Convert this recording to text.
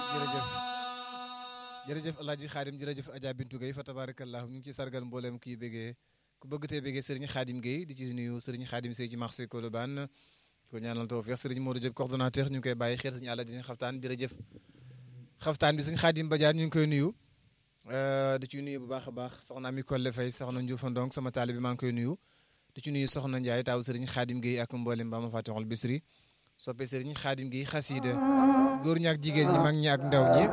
jërëjëf jërëjëf Alaaji Xaadim jërëjëf Adja Bintu Gueye fa tabarakallah ñu ngi ci sargal mboolem kii bégee ku bëgg tee bégee Serigne Xaadim Gueye di ci nuyu Serigne Xaadim Sey ci marché Colobane ko ñaanal tawfiq Serigne Modou Diop coordonnateur ñu ngi koy bàyyi xel suñu àlla di xaftaan jërëjëf xaftaan bi suñu Xaadim Badiane ñu ngi koy nuyu di ci nuyu bu baax a baax soxna Ami Kolle Faye soxna Ndioufane donc sama taali bi maa ngi koy nuyu di ci nuyu soxna Ndiaye taaw Serigne Xaadim Gueye ak mboolem ba ma Fatihul Bisri soppe Serigne Xaadim Gueye xasiida góor ñi ak jigéen ñi mag ñi ak ndaw ñi